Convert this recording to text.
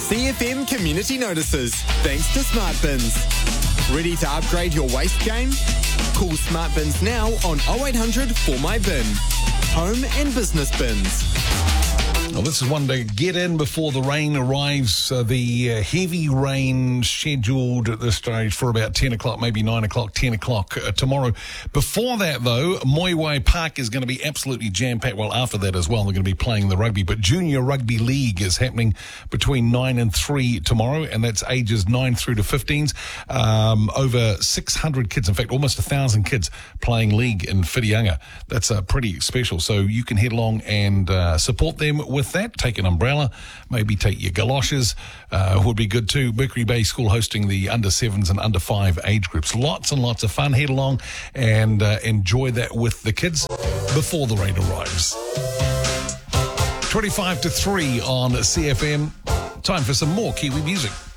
CFM community notices, thanks to Smart Bins. Ready to upgrade your waste game? Call Smart Bins now on 0800 4MyBin. Home and business bins. Well, this is one to get in before the rain arrives. The heavy rain scheduled at this stage for about 10 o'clock, maybe 9 o'clock, 10 o'clock tomorrow. Before that, though, Moiwai Park is going to be absolutely jam-packed. Well, after that as well, they're going to be playing the rugby. But Junior Rugby League is happening between 9 and 3 tomorrow, and that's ages 9 through to 15s. Over 600 kids, in fact, almost 1,000 kids playing league in Whitianga. That's pretty special. So you can head along and support them with that. Take an umbrella, maybe take your galoshes, would be good too. Mercury Bay School hosting the under 7s and under 5 age groups. Lots and lots of fun. Head along and enjoy that with the kids before the rain arrives. 25 to 3 on CFM. Time for some more Kiwi music.